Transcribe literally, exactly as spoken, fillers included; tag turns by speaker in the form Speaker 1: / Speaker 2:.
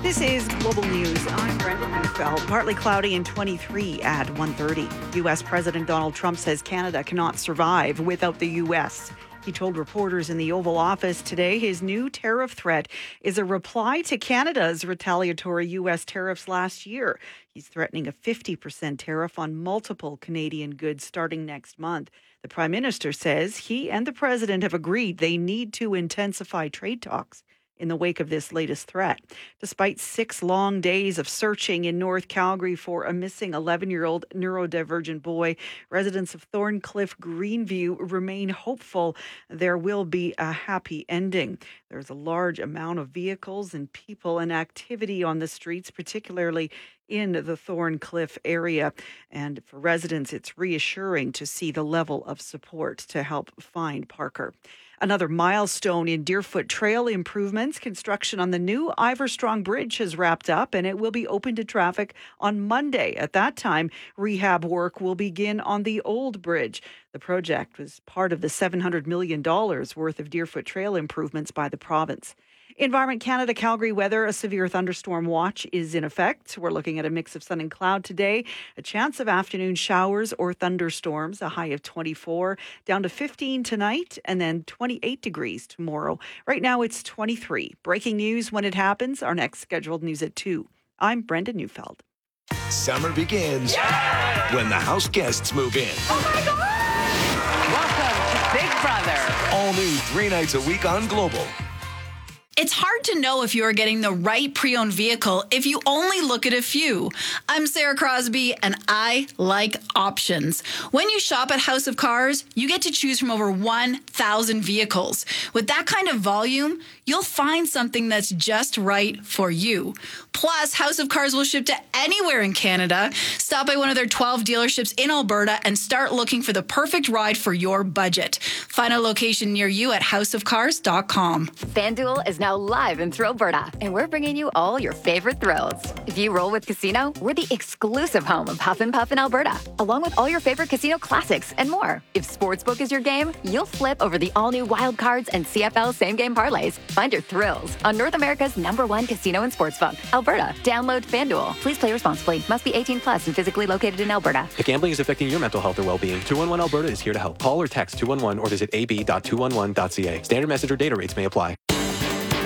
Speaker 1: This is Global News. I'm Brenda Neufeld. Partly cloudy and twenty-three at one thirty. U S. President Donald Trump says Canada cannot survive without the U S. He told reporters in the Oval Office today his new tariff threat is a reply to Canada's retaliatory U S tariffs last year. He's threatening a fifty percent tariff on multiple Canadian goods starting next month. The Prime Minister says he and the President have agreed they need to intensify trade talks in the wake of this latest threat. Despite six long days of searching in North Calgary for a missing eleven-year-old neurodivergent boy, residents of Thorncliffe Greenview remain hopeful there will be a happy ending. There's a large amount of vehicles and people and activity on the streets, particularly in the Thorncliffe area. And for residents, it's reassuring to see the level of support to help find Parker. Another milestone in Deerfoot Trail improvements. Construction on the new Iverstrong Bridge has wrapped up and it will be open to traffic on Monday. At that time, rehab work will begin on the old bridge. The project was part of the seven hundred million dollars worth of Deerfoot Trail improvements by the province. Environment Canada Calgary weather, a severe thunderstorm watch is in effect. We're looking at a mix of sun and cloud today, a chance of afternoon showers or thunderstorms, a high of twenty-four, down to fifteen tonight, and then twenty-eight degrees tomorrow. Right now it's twenty-three. Breaking news when it happens. Our next scheduled news at two. I'm Brenda Neufeld.
Speaker 2: Summer begins yeah! when the house guests move in.
Speaker 3: Oh my God! Welcome to Big Brother.
Speaker 2: All new three nights a week on Global.
Speaker 4: It's hard to know if you are getting the right pre-owned vehicle if you only look at a few. I'm Sarah Crosby, and I like options. When you shop at House of Cars, you get to choose from over one thousand vehicles. With that kind of volume, you'll find something that's just right for you. Plus, House of Cars will ship to anywhere in Canada. Stop by one of their twelve dealerships in Alberta and start looking for the perfect ride for your budget. Find a location near you at house of cars dot com.
Speaker 5: FanDuel is now live in Thrillberta, and we're bringing you all your favorite thrills. If you roll with Casino, we're the exclusive home of Huff and Puff in Alberta, along with all your favorite casino classics and more. If Sportsbook is your game, you'll flip over the all-new Wild Cards and C F L same-game parlays. Find your thrills on North America's number one casino and sportsbook, Alberta. Download FanDuel. Please play responsibly. Must be eighteen plus and physically located in Alberta.
Speaker 6: If gambling is affecting your mental health or well-being, two one one Alberta is here to help. Call or text two one one or visit a b dot two one one dot c a. Standard message or data rates may apply.